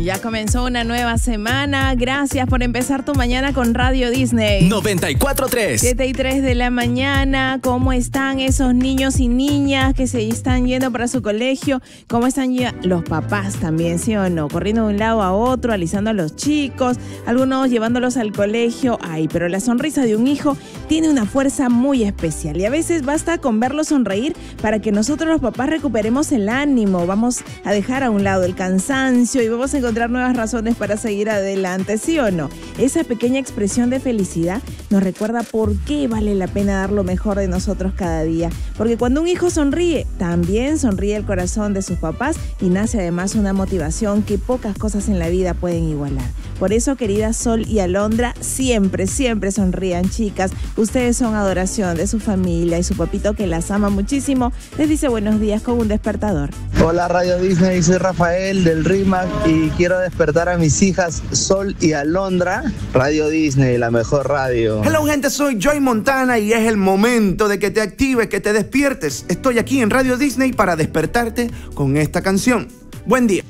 Ya comenzó una nueva semana. Gracias por empezar tu mañana con Radio Disney. 94.3. 7:03 de la mañana. ¿Cómo están esos niños y niñas que se están yendo para su colegio? ¿Cómo están los papás también, sí o no? Corriendo de un lado a otro, alisando a los chicos, algunos llevándolos al colegio. Ay, pero la sonrisa de un hijo tiene una fuerza muy especial y a veces basta con verlo sonreír para que nosotros los papás recuperemos el ánimo. Vamos a dejar a un lado el cansancio y vamos a encontrar nuevas razones para seguir adelante, ¿sí o no? Esa pequeña expresión de felicidad nos recuerda por qué vale la pena dar lo mejor de nosotros cada día. Porque cuando un hijo sonríe, también sonríe el corazón de sus papás y nace además una motivación que pocas cosas en la vida pueden igualar. Por eso, queridas Sol y Alondra, siempre, siempre sonrían, chicas. Ustedes son adoración de su familia y su papito, que las ama muchísimo, les dice buenos días con un despertador. Hola Radio Disney, soy Rafael del RIMAC y quiero despertar a mis hijas Sol y Alondra. Radio Disney, la mejor radio. Hello gente, soy Joy Montana y es el momento de que te actives, que te despiertes. Estoy aquí en Radio Disney para despertarte con esta canción. Buen día.